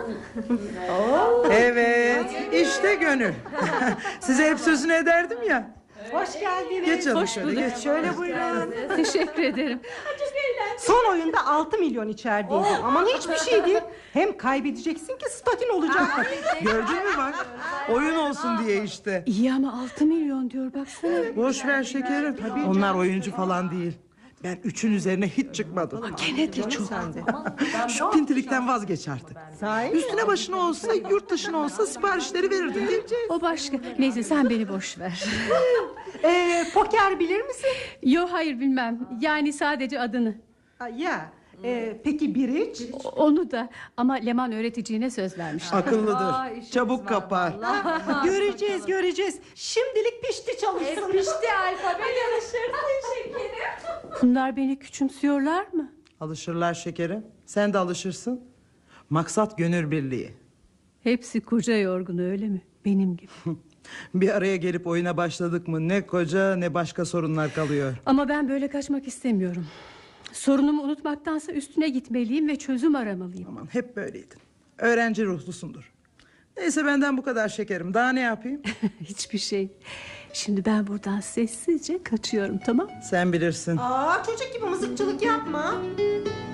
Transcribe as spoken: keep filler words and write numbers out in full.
Evet, işte Gönül. Size hep sözünü ederdim ya. Hoş geldiniz. Geç canım Hoş şöyle, bulduk. geç. Şöyle buyurun. Teşekkür ederim. Son oyunda altı milyon içerideydi. Aman hiçbir şey değil. Hem kaybedeceksin ki statün olacak. Gördün mü bak? Oyun olsun diye işte. İyi ama altı milyon diyor baksana. Boş ver şekerim. Onlar oyuncu falan değil. Ben üçün üzerine hiç çıkmadım. Gene de çok. Şu pintilikten vazgeç artık. Sahi mi? Üstüne başına olsa, yurt dışına olsa siparişleri verirdin değil mi? O başka. Neyse sen beni boş ver. Ee, poker bilir misin? Yo hayır bilmem. Yani sadece adını. Aa, ya. Ee, peki biriç? O- Onu da ama Leman öğreteceğine söz vermişti. Akıllıdır. Çabuk kapar. Göreceğiz göreceğiz. Şimdilik pişti çalışsın. Pişti alfabe yarışır. Şekerim. Bunlar beni küçümsüyorlar mı? Alışırlar şekerim. Sen de alışırsın. Maksat gönül birliği. Hepsi koca yorgun öyle mi? Benim gibi. Bir araya gelip oyuna başladık mı ne koca ne başka sorunlar kalıyor. Ama ben böyle kaçmak istemiyorum. Sorunumu unutmaktansa üstüne gitmeliyim ve çözüm aramalıyım. Aman hep böyleydin. Öğrenci ruhlusundur. Neyse benden bu kadar şekerim. Daha ne yapayım? Hiçbir şey. Şimdi ben buradan sessizce kaçıyorum, tamam? Sen bilirsin. Aa, çocuk gibi mızıkçılık yapma.